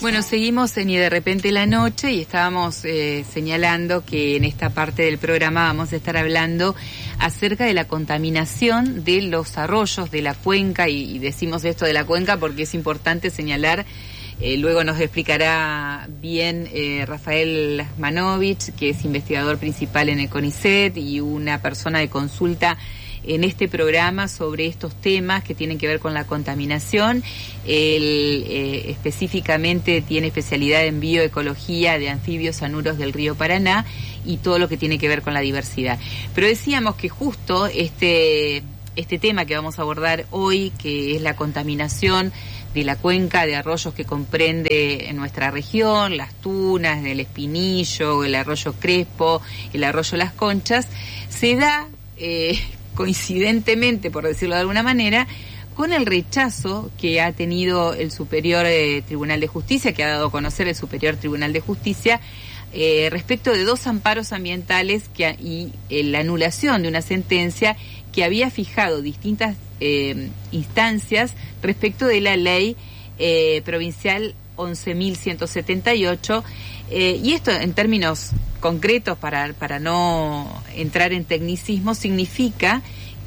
Bueno, seguimos en Y de repente la noche y estábamos señalando que en esta parte del programa vamos a estar hablando acerca de la contaminación de los arroyos de la cuenca, y decimos esto de la cuenca porque es importante señalar, luego nos explicará bien Rafael Lasmanovich, que es investigador principal en el CONICET y una persona de consulta en este programa sobre estos temas que tienen que ver con la contaminación. Él específicamente tiene especialidad en bioecología de anfibios anuros del río Paraná y todo lo que tiene que ver con la diversidad. Pero decíamos que justo este tema que vamos a abordar hoy, que es la contaminación de la cuenca de arroyos que comprende en nuestra región, las Tunas, el Espinillo, el arroyo Crespo, el arroyo Las Conchas, se da coincidentemente, por decirlo de alguna manera, con el rechazo que ha tenido el Superior Tribunal de Justicia, que ha dado a conocer el Superior Tribunal de Justicia, respecto de 2 amparos ambientales y la anulación de una sentencia que había fijado distintas instancias respecto de la ley provincial 11.178, y esto en términos concretos, para no entrar en tecnicismo, significa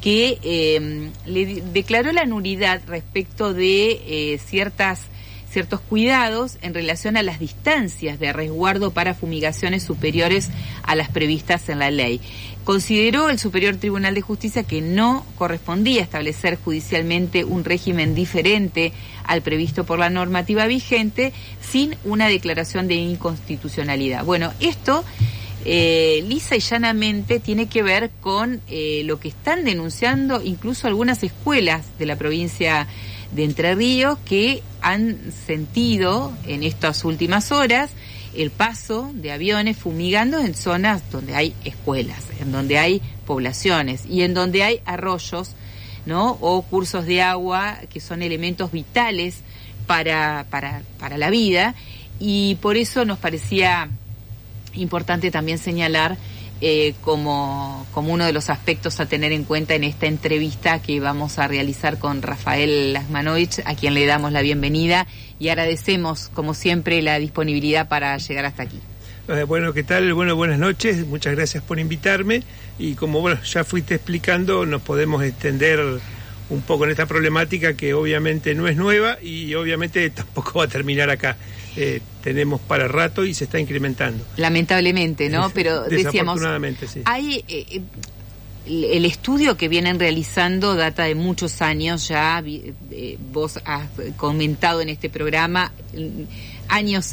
que le declaró la nulidad respecto de ciertos cuidados en relación a las distancias de resguardo para fumigaciones superiores a las previstas en la ley. Consideró el Superior Tribunal de Justicia que no correspondía establecer judicialmente un régimen diferente al previsto por la normativa vigente sin una declaración de inconstitucionalidad. Bueno, esto lisa y llanamente tiene que ver con lo que están denunciando incluso algunas escuelas de la provincia de Entre Ríos, que han sentido en estas últimas horas el paso de aviones fumigando en zonas donde hay escuelas, en donde hay poblaciones y en donde hay arroyos, ¿no?, o cursos de agua que son elementos vitales para la vida, y por eso nos parecía importante también señalar como uno de los aspectos a tener en cuenta en esta entrevista que vamos a realizar con Rafael Lasmanovich, a quien le damos la bienvenida y agradecemos, como siempre, la disponibilidad para llegar hasta aquí. Bueno, ¿qué tal? Bueno, buenas noches, muchas gracias por invitarme, y como ya fuiste explicando, nos podemos extender un poco en esta problemática que obviamente no es nueva y obviamente tampoco va a terminar acá. Tenemos para rato y se está incrementando. Lamentablemente, ¿no? Pero decíamos, desafortunadamente, sí. Hay el estudio que vienen realizando data de muchos años ya, vos has comentado en este programa, años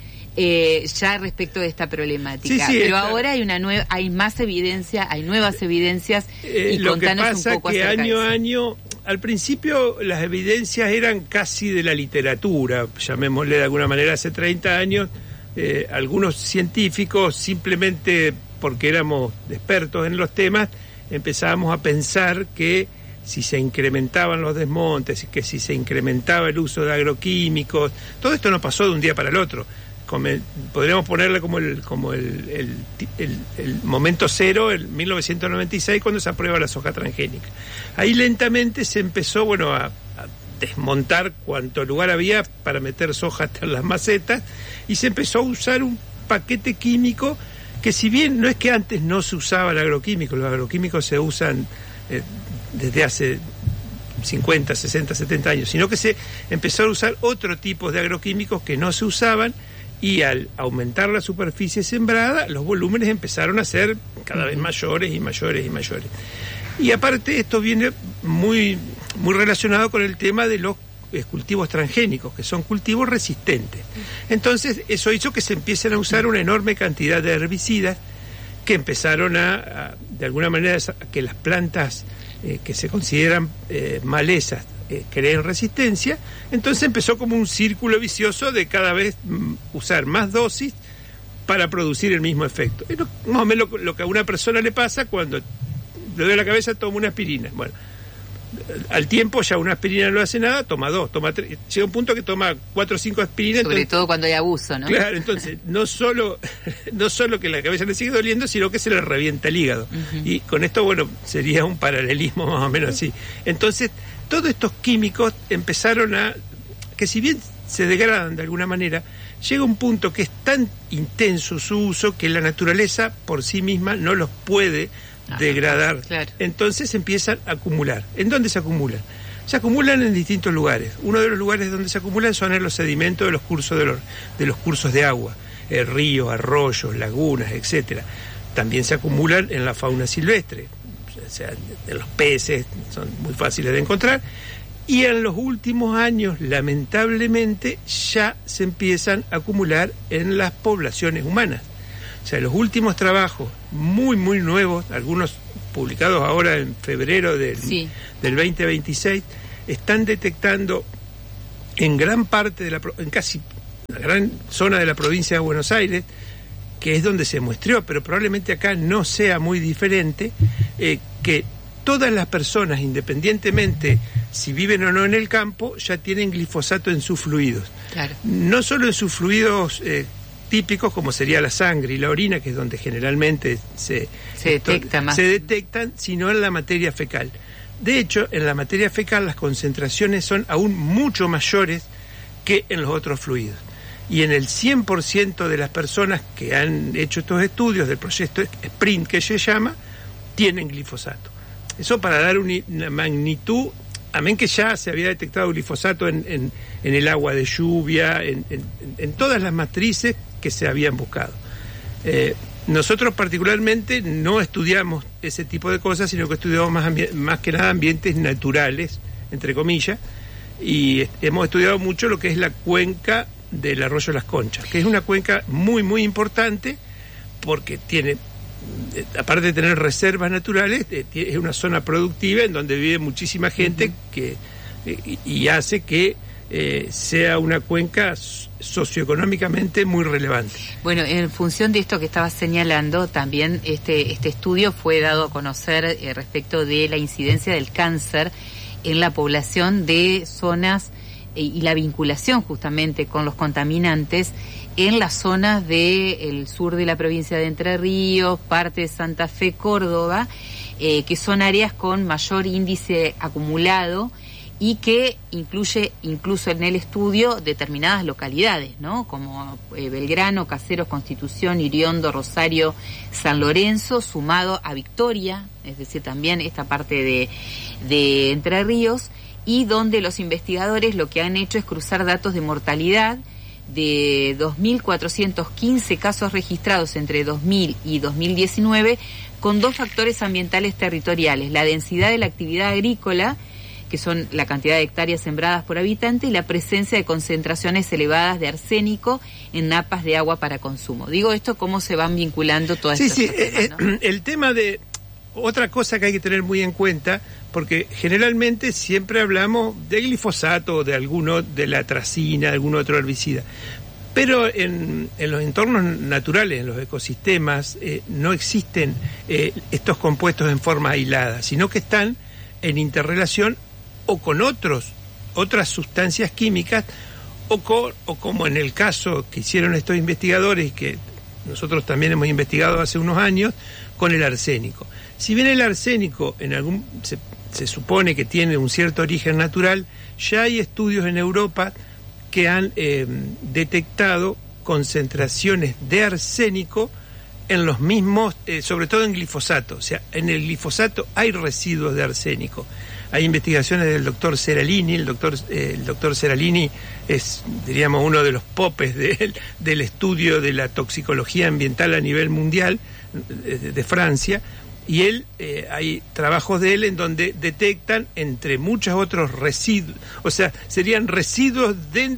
ya respecto de esta problemática, sí, pero ahora hay más evidencia, hay nuevas evidencias, y lo contanos que pasa un poco que acerca año de eso. a año, al principio las evidencias eran casi de la literatura, llamémosle de alguna manera, hace 30 años, algunos científicos, simplemente porque éramos expertos en los temas, empezábamos a pensar que si se incrementaban los desmontes, que si se incrementaba el uso de agroquímicos, todo esto no pasó de un día para el otro. Podríamos ponerle como el momento cero, en 1996, cuando se aprueba la soja transgénica. Ahí lentamente se empezó, a desmontar cuanto lugar había para meter soja hasta en las macetas, y se empezó a usar un paquete químico que, si bien no es que antes no se usaba el agroquímico, los agroquímicos se usan desde hace 50, 60, 70 años, sino que se empezó a usar otro tipo de agroquímicos que no se usaban, y al aumentar la superficie sembrada, los volúmenes empezaron a ser cada vez mayores y mayores y mayores. Y aparte esto viene muy, muy relacionado con el tema de los cultivos transgénicos, que son cultivos resistentes. Entonces eso hizo que se empiecen a usar una enorme cantidad de herbicidas que empezaron de alguna manera, que las plantas que se consideran malezas creen resistencia. Entonces empezó como un círculo vicioso de cada vez usar más dosis para producir el mismo efecto. Es más o menos lo que a una persona le pasa cuando le duele la cabeza, toma una aspirina. Bueno, al tiempo ya una aspirina no le hace nada, toma 2, toma 3, llega un punto que toma 4 o 5 aspirinas. Sobre todo cuando hay abuso, ¿no? Claro, entonces no solo que la cabeza le sigue doliendo, sino que se le revienta el hígado. Y con esto, sería un paralelismo más o menos así. Entonces, todos estos químicos empezaron que, si bien se degradan de alguna manera, llega un punto que es tan intenso su uso que la naturaleza por sí misma no los puede degradar. Claro. Entonces empiezan a acumular. ¿En dónde se acumulan? Se acumulan en distintos lugares. Uno de los lugares donde se acumulan son en los sedimentos de los cursos de agua, ríos, arroyos, lagunas, etcétera. También se acumulan en la fauna silvestre, o sea, en los peces, son muy fáciles de encontrar. Y en los últimos años, lamentablemente, ya se empiezan a acumular en las poblaciones humanas. O sea, los últimos trabajos muy, muy nuevos, algunos publicados ahora en febrero del 2026, están detectando en gran parte en casi una gran zona de la provincia de Buenos Aires, que es donde se muestreó, pero probablemente acá no sea muy diferente, que todas las personas, independientemente si viven o no en el campo, ya tienen glifosato en sus fluidos. Claro. No solo en sus fluidos típicos, como sería la sangre y la orina, que es donde generalmente se detectan, sino en la materia fecal. De hecho, en la materia fecal las concentraciones son aún mucho mayores que en los otros fluidos. Y en el 100% de las personas que han hecho estos estudios del proyecto SPRINT, que se llama, tienen glifosato. Eso para dar una magnitud, amén que ya se había detectado glifosato en el agua de lluvia, en todas las matrices que se habían buscado. Nosotros particularmente no estudiamos ese tipo de cosas, sino que estudiamos más que nada ambientes naturales, entre comillas, y hemos estudiado mucho lo que es la cuenca del arroyo Las Conchas, que es una cuenca muy, muy importante porque tiene, aparte de tener reservas naturales, es una zona productiva en donde vive muchísima gente y hace que sea una cuenca socioeconómicamente muy relevante. Bueno, en función de esto que estabas señalando, también este estudio fue dado a conocer respecto de la incidencia del cáncer en la población de zonas y la vinculación justamente con los contaminantes en las zonas del sur de la provincia de Entre Ríos, parte de Santa Fe, Córdoba, que son áreas con mayor índice acumulado y que incluye incluso en el estudio determinadas localidades, ¿no? Como Belgrano, Caseros, Constitución, Iriondo, Rosario, San Lorenzo, sumado a Victoria, es decir, también esta parte de Entre Ríos, y donde los investigadores lo que han hecho es cruzar datos de mortalidad de 2.415 casos registrados entre 2000 y 2019 con dos factores ambientales territoriales: la densidad de la actividad agrícola, que son la cantidad de hectáreas sembradas por habitante, y la presencia de concentraciones elevadas de arsénico en napas de agua para consumo. Digo esto, cómo se van vinculando todas estas cosas, ¿no? El tema de otra cosa que hay que tener muy en cuenta, porque generalmente siempre hablamos de glifosato, de la atracina, de algún otro herbicida, pero en los entornos naturales, en los ecosistemas, no existen estos compuestos en forma aislada, sino que están en interrelación o con otras sustancias químicas, o como en el caso que hicieron estos investigadores, que nosotros también hemos investigado hace unos años, con el arsénico. Si bien el arsénico se supone que tiene un cierto origen natural, ya hay estudios en Europa que han detectado concentraciones de arsénico en los mismos, sobre todo en glifosato. O sea, en el glifosato hay residuos de arsénico. Hay investigaciones del doctor Seralini. El doctor Seralini es, diríamos, uno de los popes del estudio de la toxicología ambiental a nivel mundial, de Francia. Y hay trabajos de él en donde detectan, entre muchos otros residuos, o sea, serían residuos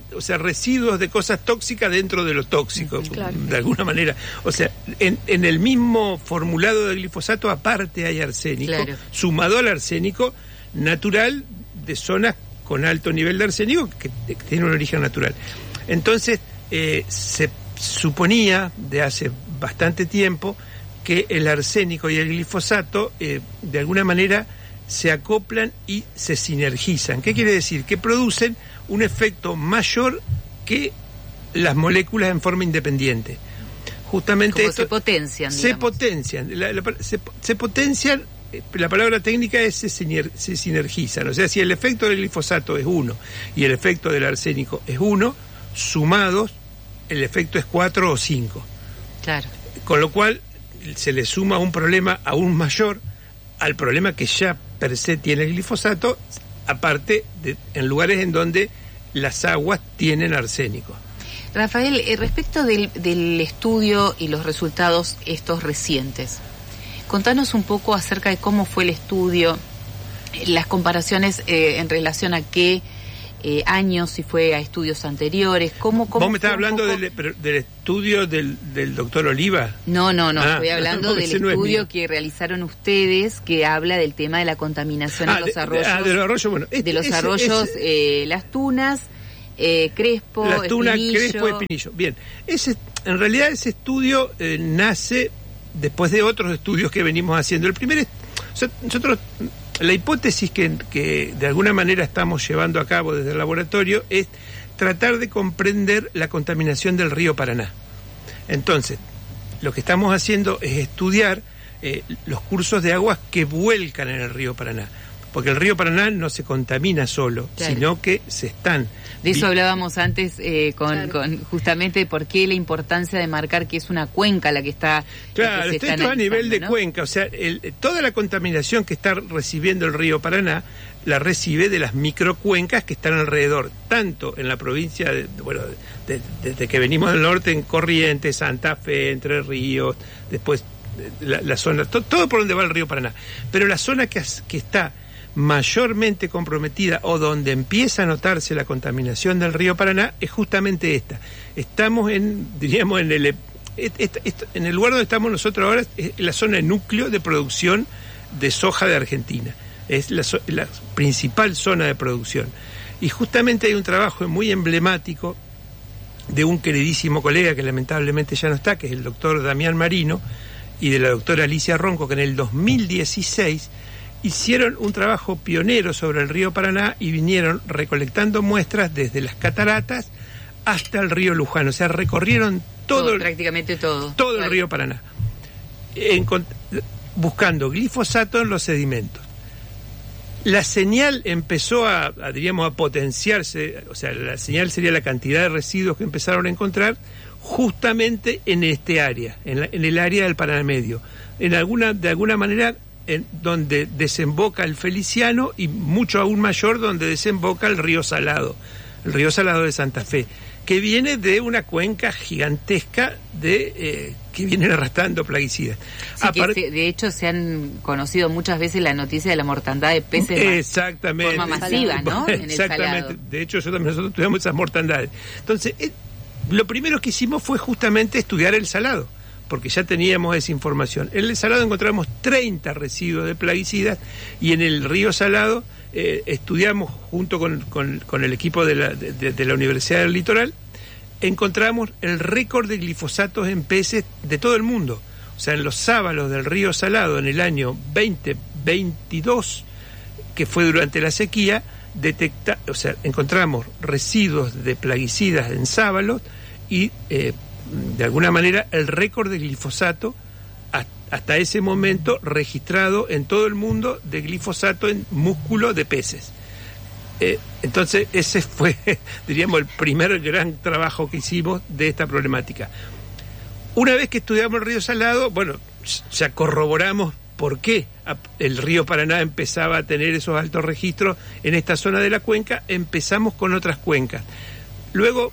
de cosas tóxicas dentro de lo tóxico, claro, de alguna manera. O sea, en el mismo formulado de glifosato aparte hay arsénico, claro, sumado al arsénico natural de zonas con alto nivel de arsénico que tiene un origen natural. Entonces, se suponía de hace bastante tiempo que el arsénico y el glifosato de alguna manera se acoplan y se sinergizan. ¿Qué quiere decir? Que producen un efecto mayor que las moléculas en forma independiente. Justamente se potencian, digamos. Se potencian la palabra técnica es se sinergizan. O sea, si el efecto del glifosato es 1 y el efecto del arsénico es 1, sumados, el efecto es 4 o 5. Claro. Con lo cual, se le suma un problema aún mayor al problema que ya per se tiene el glifosato, aparte en lugares en donde las aguas tienen arsénico. Rafael, respecto del estudio y los resultados estos recientes, contanos un poco acerca de cómo fue el estudio, las comparaciones en relación a qué años, si fue a estudios anteriores, cómo ¿Vos me estás hablando del estudio del doctor Oliva? No, estoy hablando del estudio que realizaron ustedes, que habla del tema de la contaminación en los arroyos. De los arroyos, bueno. De los arroyos, Las Tunas, Crespo, Las Tunas, Espinillo. Crespo, Espinillo. Bien, en realidad ese estudio nace después de otros estudios que venimos haciendo. El primer nosotros, la hipótesis que de alguna manera estamos llevando a cabo desde el laboratorio es tratar de comprender la contaminación del río Paraná. Entonces, lo que estamos haciendo es estudiar los cursos de aguas que vuelcan en el río Paraná, porque el río Paraná no se contamina solo, claro, sino que se están... De eso hablábamos antes con justamente por qué la importancia de marcar que es una cuenca la que está... Claro, que se esto a nivel de, ¿no?, cuenca, o sea, toda la contaminación que está recibiendo el río Paraná la recibe de las microcuencas que están alrededor, tanto en la provincia, desde que venimos del norte, en Corrientes, Santa Fe, Entre Ríos, después la zona, todo por donde va el río Paraná, pero la zona que está mayormente comprometida o donde empieza a notarse la contaminación del río Paraná es justamente esta. Estamos en el lugar donde estamos nosotros ahora, es la zona de núcleo de producción de soja de Argentina. Es la principal zona de producción. Y justamente hay un trabajo muy emblemático de un queridísimo colega que lamentablemente ya no está, que es el doctor Damián Marino, y de la doctora Alicia Ronco, que en el 2016 hicieron un trabajo pionero sobre el río Paraná y vinieron recolectando muestras desde las cataratas hasta el río Luján. O sea, recorrieron prácticamente todo el río Paraná, buscando glifosato en los sedimentos. La señal empezó a potenciarse, o sea, la señal sería la cantidad de residuos que empezaron a encontrar justamente en este área, en el área del Paraná Medio, de alguna manera donde desemboca el Feliciano y mucho aún mayor donde desemboca el río Salado de Santa Fe, que viene de una cuenca gigantesca que vienen arrastrando plaguicidas. Sí, de hecho se han conocido muchas veces la noticia de la mortandad de peces de forma masiva, ¿no? En el Salado. De hecho nosotros tuvimos esas mortandades. Entonces, lo primero que hicimos fue justamente estudiar el Salado, porque ya teníamos esa información. En el Salado encontramos 30 residuos de plaguicidas y en el río Salado estudiamos junto con el equipo de la Universidad del Litoral, encontramos el récord de glifosatos en peces de todo el mundo. O sea, en los sábalos del río Salado en el año 2022, que fue durante la sequía, encontramos residuos de plaguicidas en sábalos y de alguna manera el récord de glifosato hasta ese momento registrado en todo el mundo de glifosato en músculo de peces. Entonces ese fue, diríamos, el primer gran trabajo que hicimos de esta problemática. Una vez que estudiamos el río Salado, bueno, ya corroboramos por qué el río Paraná empezaba a tener esos altos registros en esta zona de la cuenca. Empezamos con otras cuencas. Luego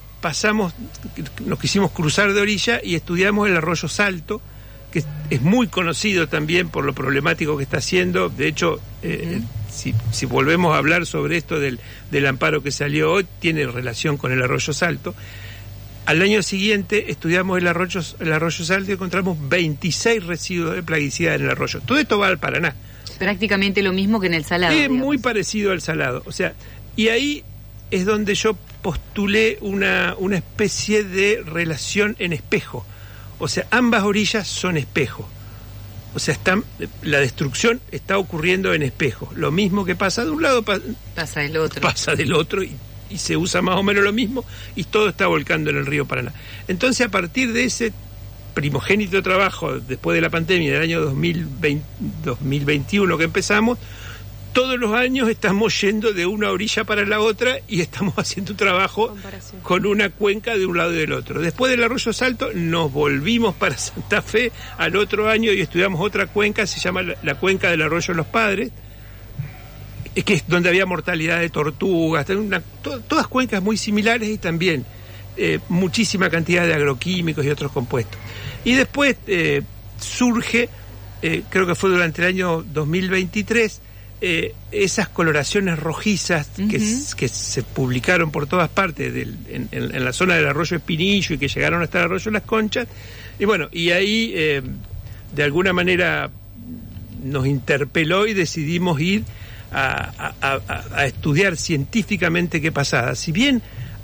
nos quisimos cruzar de orilla y estudiamos el arroyo Salto, que es muy conocido también por lo problemático que está haciendo. De hecho, si volvemos a hablar sobre esto del amparo que salió hoy, tiene relación con el arroyo Salto. Al año siguiente estudiamos el arroyo Salto y encontramos 26 residuos de plaguicida en el arroyo. Todo esto va al Paraná. Prácticamente lo mismo que en el Salado. Es muy parecido al Salado. O sea, y ahí es donde yo postulé una especie de relación en espejo. O sea, ambas orillas son espejo. O sea, la destrucción está ocurriendo en espejo. Lo mismo que pasa de un lado pasa del otro. Pasa del otro y se usa más o menos lo mismo y todo está volcando en el río Paraná. Entonces, a partir de ese primogénito trabajo después de la pandemia del año 2021 que empezamos, todos los años estamos yendo de una orilla para la otra y estamos haciendo un trabajo con una cuenca de un lado y del otro. Después del Arroyo Salto nos volvimos para Santa Fe al otro año y estudiamos otra cuenca, se llama la cuenca del Arroyo Los Padres, que es donde había mortalidad de tortugas, todas cuencas muy similares y también muchísima cantidad de agroquímicos y otros compuestos. Y después surge, creo que fue durante el año 2023, esas coloraciones rojizas que se publicaron por todas partes en la zona del arroyo Espinillo y que llegaron hasta el arroyo Las Conchas, y bueno, y ahí de alguna manera nos interpeló y decidimos ir a estudiar científicamente qué pasaba. Si bien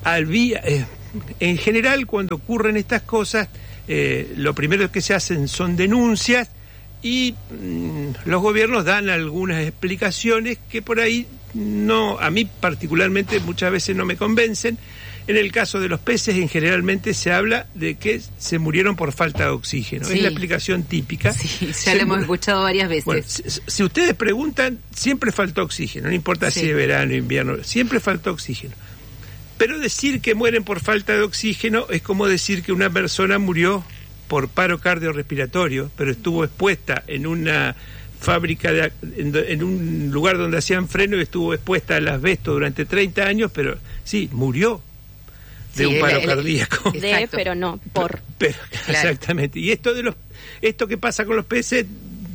en general cuando ocurren estas cosas, lo primero que se hacen son denuncias y los gobiernos dan algunas explicaciones que por ahí no, a mí particularmente muchas veces no me convencen. En el caso de los peces, generalmente se habla de que se murieron por falta de oxígeno. Sí. Es la explicación típica. Sí, ya lo hemos escuchado varias veces. Bueno, si ustedes preguntan, siempre faltó oxígeno, no importa si es verano o invierno, siempre faltó oxígeno. Pero decir que mueren por falta de oxígeno es como decir que una persona murió por paro cardiorrespiratorio, pero estuvo expuesta en una fábrica, en un lugar donde hacían freno y estuvo expuesta al asbesto durante 30 años, pero sí, murió de un paro cardíaco. Pero no, por. Pero, claro. Exactamente. Y esto que pasa con los peces,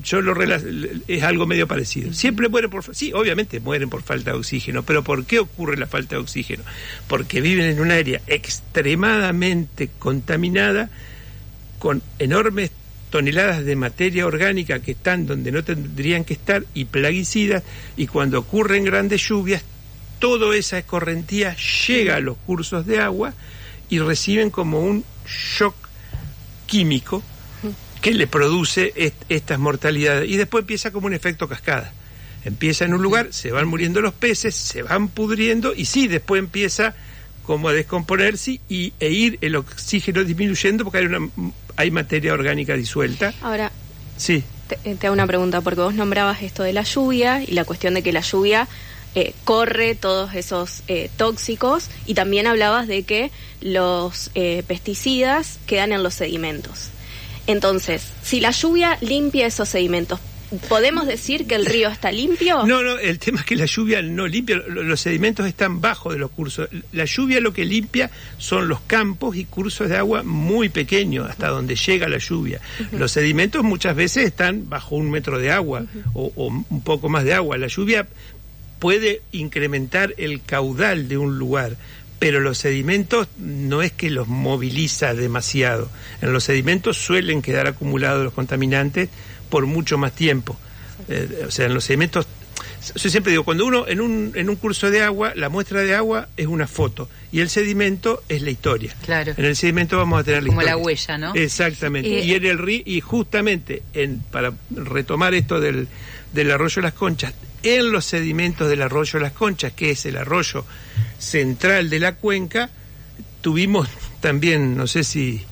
es algo medio parecido. Siempre mueren sí, obviamente mueren por falta de oxígeno, pero ¿por qué ocurre la falta de oxígeno? Porque viven en un área extremadamente contaminada, con enormes toneladas de materia orgánica que están donde no tendrían que estar y plaguicidas, y cuando ocurren grandes lluvias, toda esa escorrentía llega a los cursos de agua y reciben como un shock químico que le produce estas mortalidades, y después empieza como un efecto cascada. Empieza en un lugar, se van muriendo los peces, se van pudriendo, y sí, después empieza como a descomponerse e ir el oxígeno disminuyendo porque hay materia orgánica disuelta. Ahora, sí. Te hago una pregunta, porque vos nombrabas esto de la lluvia y la cuestión de que la lluvia corre todos esos tóxicos, y también hablabas de que los pesticidas quedan en los sedimentos. Entonces, si la lluvia limpia esos sedimentos, ¿podemos decir que el río está limpio? No, el tema es que la lluvia no limpia, los sedimentos están bajo de los cursos. La lluvia lo que limpia son los campos y cursos de agua muy pequeños, hasta donde llega la lluvia. Los sedimentos muchas veces están bajo 1 metro de agua o un poco más de agua. La lluvia puede incrementar el caudal de un lugar, pero los sedimentos no es que los moviliza demasiado. En los sedimentos suelen quedar acumulados los contaminantes por mucho más tiempo. O sea, en los sedimentos, yo siempre digo, cuando uno en un curso de agua, la muestra de agua es una foto y el sedimento es la historia. Claro. En el sedimento vamos a tener la como historia. La huella, ¿no? Exactamente. Y en el río, y justamente para retomar esto del arroyo Las Conchas, en los sedimentos del arroyo Las Conchas, que es el arroyo central de la cuenca, tuvimos también, no sé si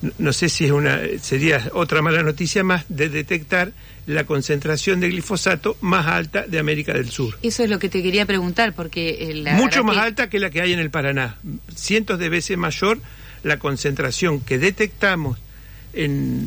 sería otra mala noticia más, de detectar la concentración de glifosato más alta de América del Sur. Eso es lo que te quería preguntar, porque mucho más alta que la que hay en el Paraná, cientos de veces mayor la concentración que detectamos en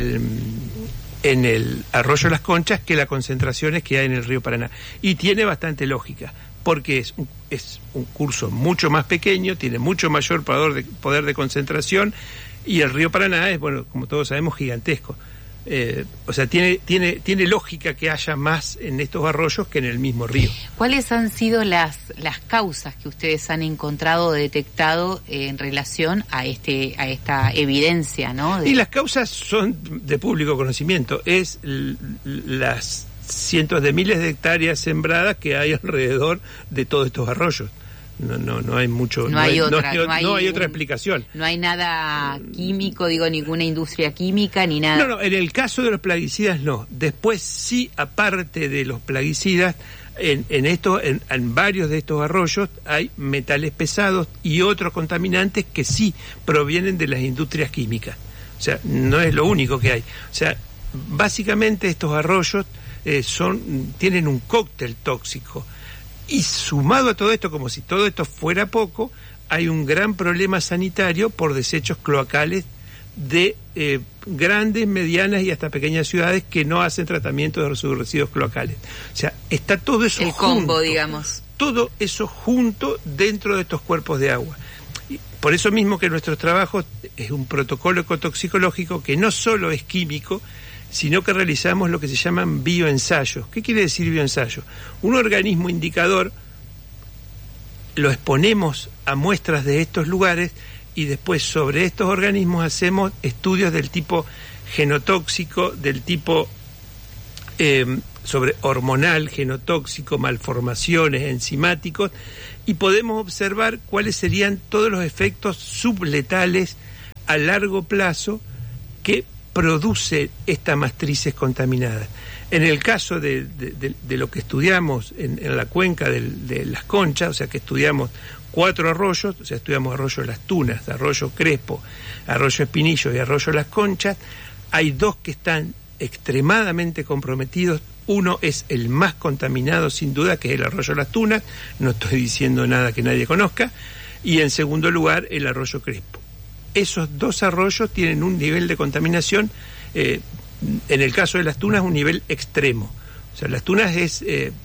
el arroyo Las Conchas que las concentraciones que hay en el río Paraná. Y tiene bastante lógica, porque es un curso mucho más pequeño, tiene mucho mayor poder de concentración, y el río Paraná es, bueno, como todos sabemos, gigantesco. O sea, tiene lógica que haya más en estos arroyos que en el mismo río. ¿Cuáles han sido las causas que ustedes han encontrado o detectado en relación a esta evidencia, ¿no? Y las causas son de público conocimiento. Es las cientos de miles de hectáreas sembradas que hay alrededor de todos estos arroyos. No hay mucho, no hay otra explicación. No hay nada químico, ninguna industria química ni nada. No, en el caso de los plaguicidas no. Después sí, aparte de los plaguicidas, en varios de estos arroyos hay metales pesados y otros contaminantes que sí provienen de las industrias químicas. O sea, no es lo único que hay. O sea, básicamente estos arroyos tienen un cóctel tóxico. Y sumado a todo esto, como si todo esto fuera poco, hay un gran problema sanitario por desechos cloacales de grandes, medianas y hasta pequeñas ciudades que no hacen tratamiento de sus residuos cloacales. O sea, está todo eso junto. El combo, digamos. Todo eso junto dentro de estos cuerpos de agua. Y por eso mismo que nuestro trabajo es un protocolo ecotoxicológico que no solo es químico, sino que realizamos lo que se llaman bioensayos. ¿Qué quiere decir bioensayo? Un organismo indicador lo exponemos a muestras de estos lugares y después sobre estos organismos hacemos estudios del tipo genotóxico, del tipo sobre hormonal, genotóxico, malformaciones, enzimáticos, y podemos observar cuáles serían todos los efectos subletales a largo plazo que produce estas matrices contaminadas. En el caso de lo que estudiamos en la cuenca de Las Conchas, o sea que estudiamos 4 arroyos, o sea, estudiamos arroyo Las Tunas, arroyo Crespo, arroyo Espinillo y arroyo Las Conchas, hay 2 que están extremadamente comprometidos. Uno es el más contaminado sin duda, que es el arroyo Las Tunas, no estoy diciendo nada que nadie conozca, y en segundo lugar el arroyo Crespo. Esos 2 arroyos tienen un nivel de contaminación, en el caso de Las Tunas, un nivel extremo. O sea, Las Tunas es,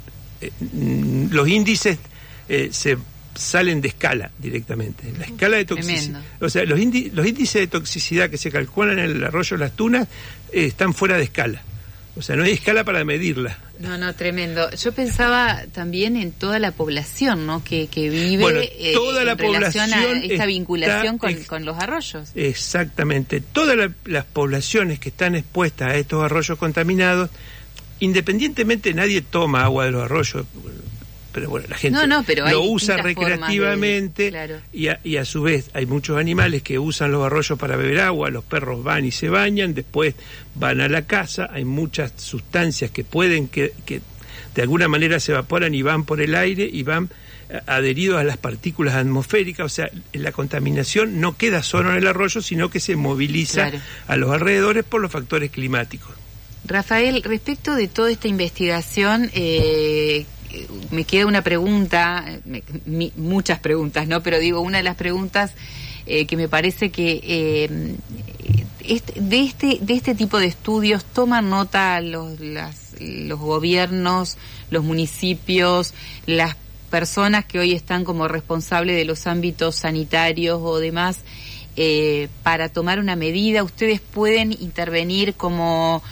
los índices se salen de escala directamente. La escala de toxicidad, o sea, los índices de toxicidad que se calculan en el arroyo Las Tunas están fuera de escala. O sea, no hay escala para medirla. No, tremendo. Yo pensaba también en toda la población, ¿no? Que vive toda la población a esta vinculación con los arroyos. Exactamente. Todas las poblaciones que están expuestas a estos arroyos contaminados, independientemente nadie toma agua de los arroyos, pero bueno, la gente lo usa recreativamente claro. y a su vez hay muchos animales que usan los arroyos para beber agua, los perros van y se bañan, después van a la casa, hay muchas sustancias que pueden que de alguna manera se evaporan y van por el aire y van adheridos a las partículas atmosféricas, o sea, la contaminación no queda solo en el arroyo, sino que se moviliza claro. a los alrededores por los factores climáticos. Rafael, respecto de toda esta investigación, me queda una pregunta, muchas preguntas, ¿no? Pero digo, una de las preguntas que me parece que de este tipo de estudios toman nota los gobiernos, los municipios, las personas que hoy están como responsables de los ámbitos sanitarios o demás, para tomar una medida. Ustedes pueden intervenir como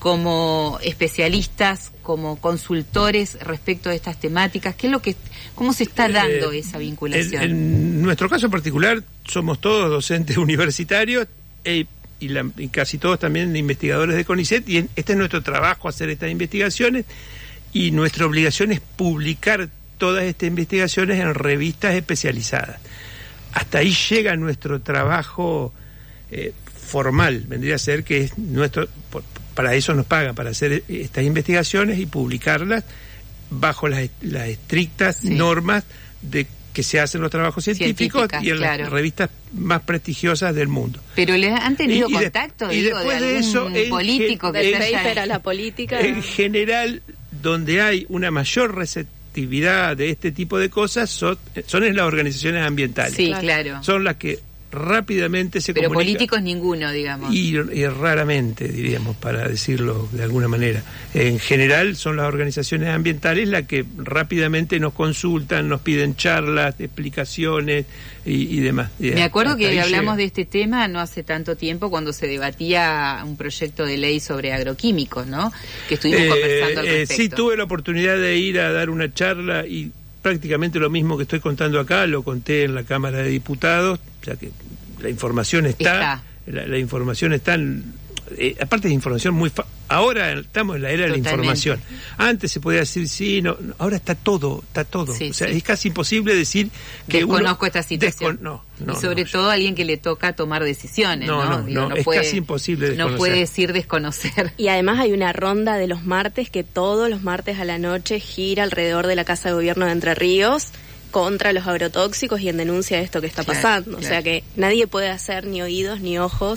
especialistas, como consultores respecto de estas temáticas. ¿Cómo se está dando esa vinculación? En nuestro caso particular somos todos docentes universitarios y casi todos también investigadores de CONICET, y este es nuestro trabajo, hacer estas investigaciones, y nuestra obligación es publicar todas estas investigaciones en revistas especializadas. Hasta ahí llega nuestro trabajo formal, vendría a ser que es nuestro... Para eso nos pagan, para hacer estas investigaciones y publicarlas bajo las estrictas normas de que se hacen los trabajos científicos y en las revistas más prestigiosas del mundo. Pero ¿les han tenido contacto? Y después de eso, político a la política. En general, donde hay una mayor receptividad de este tipo de cosas son en las organizaciones ambientales. Sí, claro. Son las que rápidamente se pero comunica. Políticos ninguno, digamos. Y raramente, diríamos, para decirlo de alguna manera. En general son las organizaciones ambientales las que rápidamente nos consultan, nos piden charlas, explicaciones y demás. Me acuerdo que hablamos de este tema no hace tanto tiempo cuando se debatía un proyecto de ley sobre agroquímicos, ¿no? Que estuvimos conversando al respecto. Sí, tuve la oportunidad de ir a dar una charla y prácticamente lo mismo que estoy contando acá, lo conté en la Cámara de Diputados, o sea que la información está. La información está, aparte de información muy ahora estamos en la era de la información. Antes se podía decir sí, no, ahora está todo. Sí, o sea, es casi imposible decir que desconozco esta situación. Y sobre todo a alguien que le toca tomar decisiones, ¿no? Es casi imposible desconocer. No puede decir desconocer. Y además hay una ronda de los martes que todos los martes a la noche gira alrededor de la Casa de Gobierno de Entre Ríos, contra los agrotóxicos y en denuncia de esto que está pasando. Claro. O sea que nadie puede hacer ni oídos ni ojos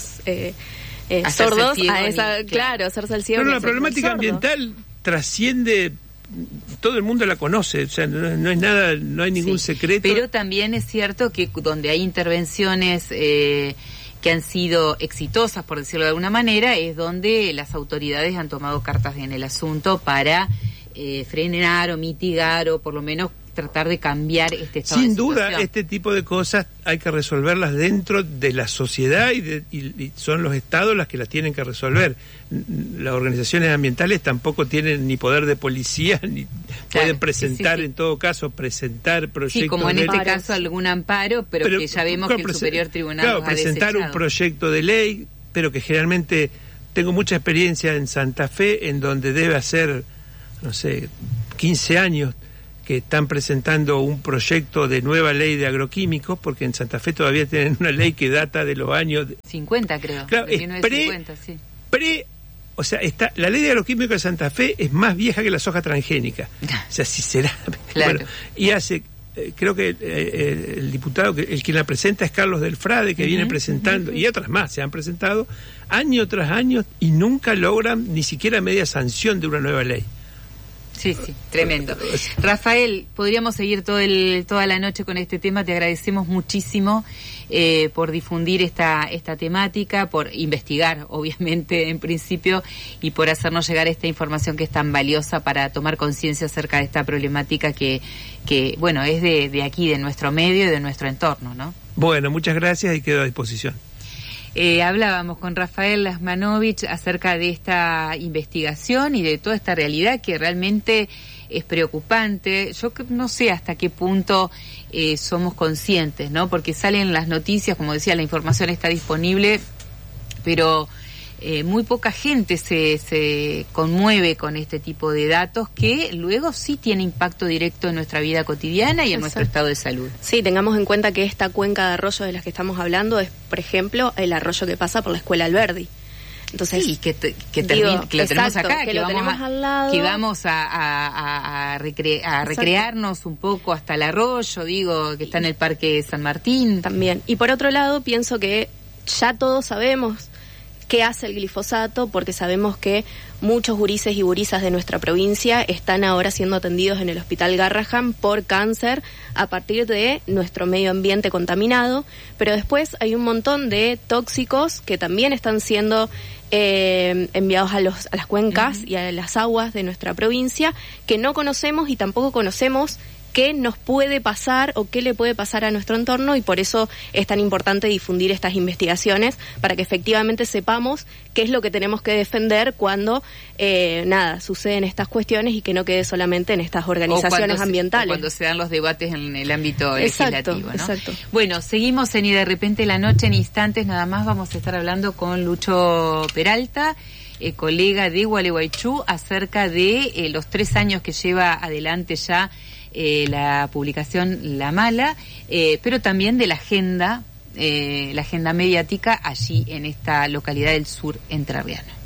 sordos a esa, claro, hacerse el ciego. Pero la problemática ambiental trasciende, todo el mundo la conoce, o sea, no es nada, no hay ningún secreto. Pero también es cierto que donde hay intervenciones que han sido exitosas, por decirlo de alguna manera, es donde las autoridades han tomado cartas en el asunto para frenar o mitigar o por lo menos tratar de cambiar este estado de situación. Sin duda, este tipo de cosas hay que resolverlas dentro de la sociedad y son los estados las que las tienen que resolver. Las organizaciones ambientales tampoco tienen ni poder de policía, ni pueden presentar, en todo caso, presentar proyectos. Sí, como en este caso algún amparo, pero que ya vemos que el Superior Tribunal los ha presentar desechado. Un proyecto de ley, pero que generalmente tengo mucha experiencia en Santa Fe, en donde debe hacer, no sé, 15 años que están presentando un proyecto de nueva ley de agroquímicos, porque en Santa Fe todavía tienen una ley que data de los años 50, creo. Claro, de es 1950, sí. O sea, la ley de agroquímicos de Santa Fe es más vieja que la soja transgénica. O sea, si será. Claro. Bueno, y hace, creo que el diputado, el quien la presenta es Carlos del Frade, que viene presentando, y otras más se han presentado año tras año y nunca logran ni siquiera media sanción de una nueva ley. Sí, tremendo. Rafael, podríamos seguir toda la noche con este tema. Te agradecemos muchísimo por difundir esta temática, por investigar, obviamente, en principio, y por hacernos llegar esta información que es tan valiosa para tomar conciencia acerca de esta problemática que bueno, es de aquí, de nuestro medio y de nuestro entorno, ¿no? Bueno, muchas gracias y quedo a disposición. Hablábamos con Rafael Lasmanovich acerca de esta investigación y de toda esta realidad que realmente es preocupante. Yo no sé hasta qué punto somos conscientes, ¿no? Porque salen las noticias, como decía, la información está disponible, pero muy poca gente se conmueve con este tipo de datos que luego sí tiene impacto directo en nuestra vida cotidiana y en nuestro estado de salud. Sí, tengamos en cuenta que esta cuenca de arroyos de las que estamos hablando es, por ejemplo, el arroyo que pasa por la Escuela Alberdi. Entonces, sí, que lo tenemos acá, que vamos a recrearnos un poco hasta el arroyo, que está en el Parque San Martín. También. Y por otro lado, pienso que ya todos sabemos qué hace el glifosato, porque sabemos que muchos gurises y gurisas de nuestra provincia están ahora siendo atendidos en el Hospital Garrahan por cáncer a partir de nuestro medio ambiente contaminado, pero después hay un montón de tóxicos que también están siendo enviados a las cuencas y a las aguas de nuestra provincia que no conocemos y tampoco conocemos qué nos puede pasar o qué le puede pasar a nuestro entorno, y por eso es tan importante difundir estas investigaciones para que efectivamente sepamos qué es lo que tenemos que defender cuando suceden estas cuestiones y que no quede solamente en estas organizaciones ambientales. Cuando se dan los debates en el ámbito legislativo, ¿no? Exacto. Bueno, seguimos en Y de Repente la Noche. En instantes nada más vamos a estar hablando con Lucho Peralta, colega de Gualeguaychú, acerca de los 3 años que lleva adelante ya la publicación La Mala, pero también de la agenda mediática allí en esta localidad del sur entrerriano.